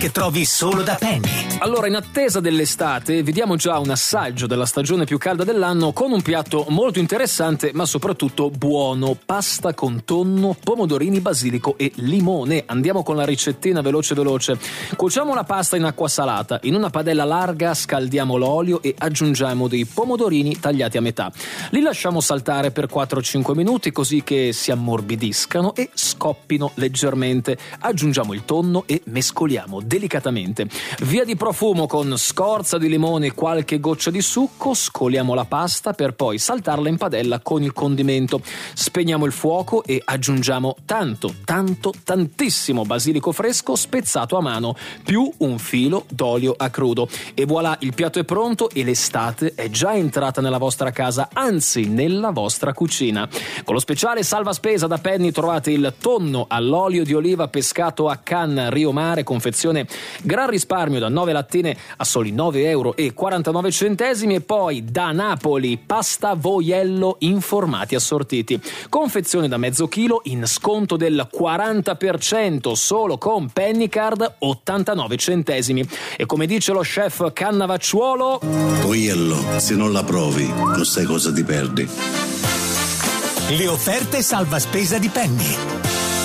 che trovi solo da Penny. Allora, in attesa dell'estate, vediamo già un assaggio della stagione più calda dell'anno con un piatto molto interessante, ma soprattutto buono: pasta con tonno, pomodorini, basilico e limone. Andiamo con la ricettina veloce. Cuociamo la pasta in acqua salata. In una padella larga scaldiamo l'olio e aggiungiamo dei pomodorini tagliati a metà. Li lasciamo saltare per 4-5 minuti così che si ammorbidiscano e scoppino leggermente. Aggiungiamo il tonno e mescoliamo delicatamente. Via di profumo con scorza di limone e qualche goccia di succo. Scoliamo la pasta per poi saltarla in padella con il condimento. Spegniamo il fuoco e aggiungiamo tantissimo basilico fresco spezzato a mano, più un filo d'olio a crudo. E voilà, il piatto è pronto e l'estate è già entrata nella vostra casa, anzi nella vostra cucina. Con lo speciale salva spesa da Penny trovate il tonno all'olio di oliva pescato a Cannes Rio Mare, confezione gran risparmio da 9 lattine a soli 9,49 €, e poi da Napoli pasta voiello in formati assortiti, confezione da mezzo chilo in sconto del 40% solo con Pennycard 89 centesimi. E come dice lo chef Cannavacciuolo: voiello, se non la provi non sai cosa ti perdi. Le offerte salva spesa di Penny.